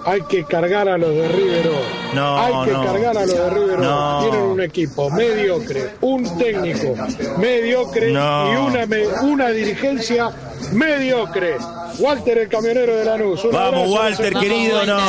Hay que cargar a los de River hoy. Cargar a los de River hoy. Tienen un equipo mediocre, un técnico mediocre y una dirigencia mediocre. Walter, el camionero de Lanús. Vamos, Walter, querido, no.